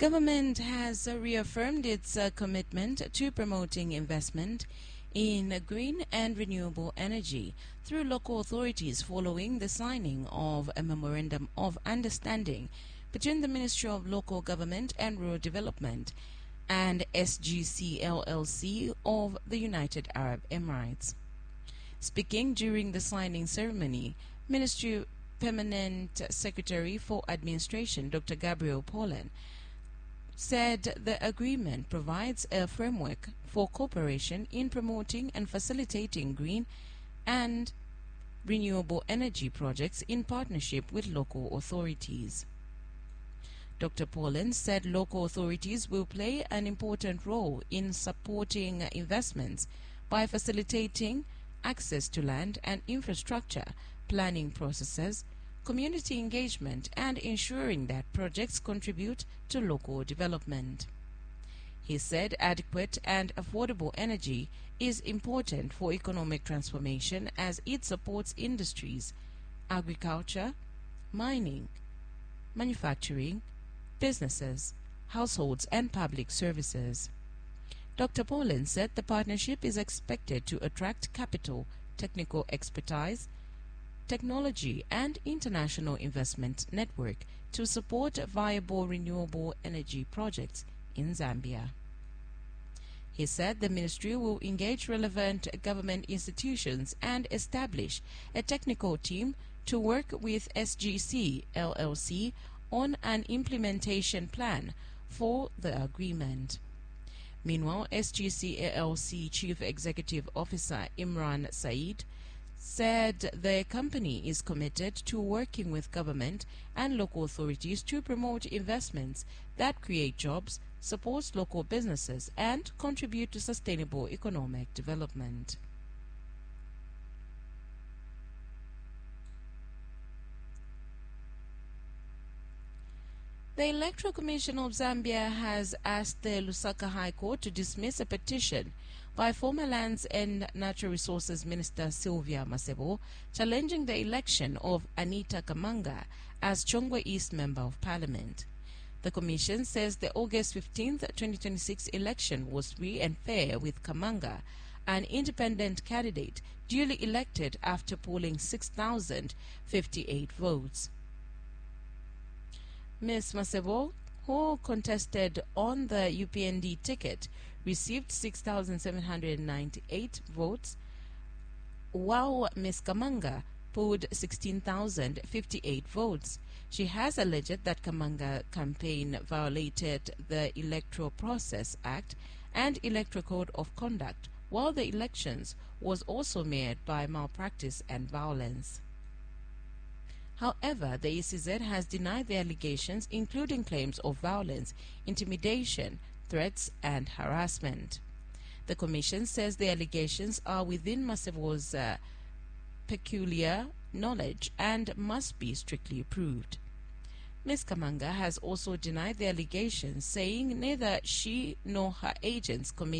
Government has reaffirmed its commitment to promoting investment in green and renewable energy through local authorities following the signing of a memorandum of understanding between the Ministry of Local Government and Rural Development and SGC LLC of the United Arab Emirates. Speaking during the signing ceremony, Ministry Permanent Secretary for Administration Dr. Gabriel Paulin said the agreement provides a framework for cooperation in promoting and facilitating green and renewable energy projects in partnership with local authorities. Dr. Paulin said local authorities will play an important role in supporting investments by facilitating access to land and infrastructure, planning processes, community engagement, and ensuring that projects contribute to local development. He said adequate and affordable energy is important for economic transformation as it supports industries, agriculture, mining, manufacturing, businesses, households, and public services. Dr. Paulin said the partnership is expected to attract capital, technical expertise, technology, and international investment network to support viable renewable energy projects in Zambia. He said the ministry will engage relevant government institutions and establish a technical team to work with SGC LLC on an implementation plan for the agreement. Meanwhile, SGC LLC Chief Executive Officer Imran Said said the company is committed to working with government and local authorities to promote investments that create jobs, support local businesses, and contribute to sustainable economic development. The Electoral Commission of Zambia has asked the Lusaka High Court to dismiss a petition by former Lands and Natural Resources Minister Sylvia Masebo challenging the election of Anita Kamanga as Chongwe East Member of Parliament. The Commission says the August 15, 2026 election was free and fair, with Kamanga, an independent candidate, duly elected after polling 6,058 votes. Ms. Masebo, who contested on the UPND ticket, received 6,798 votes, while Ms. Kamanga polled 16,058 votes. She has alleged that Kamanga campaign violated the Electoral Process Act and Electoral Code of Conduct, while the elections was also marred by malpractice and violence. However, the ECZ has denied the allegations, including claims of violence, intimidation, threats, and harassment. The Commission says the allegations are within Masebo's peculiar knowledge and must be strictly proved. Ms. Kamanga has also denied the allegations, saying neither she nor her agents committed